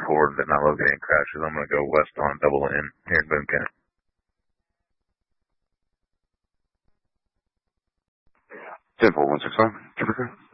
forward but not locating crashes. I'm going to go west on Double N here in Boone County. 10-4, 165, Trooper.